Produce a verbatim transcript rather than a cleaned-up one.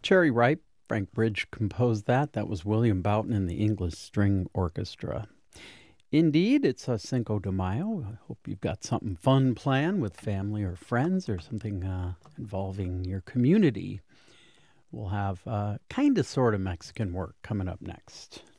Cherry Ripe, Frank Bridge composed that. That was William Boughton and the English String Orchestra. Indeed, it's a Cinco de Mayo. I hope you've got something fun planned with family or friends or something uh, involving your community. We'll have uh, kind of sort of Mexican work coming up next.